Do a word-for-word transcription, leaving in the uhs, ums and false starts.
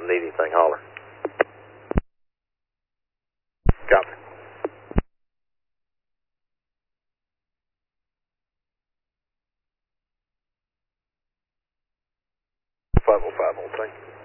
Need anything, holler. Copy. five oh five on thing.